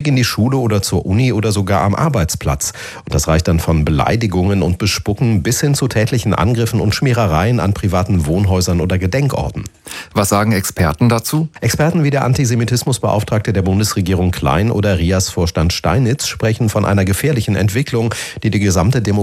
Weg in die Schule oder zur Uni oder sogar am Arbeitsplatz. Und das reicht dann von Beleidigungen und Bespucken bis hin zu tätlichen Angriffen und Schmierereien an privaten Wohnhäusern oder Gedenkorten. Was sagen Experten dazu? Experten wie der Antisemitismusbeauftragte der Bundesregierung Klein oder RIAS-Vorstand Steinitz sprechen von einer gefährlichen Entwicklung, die die gesamte Demokratie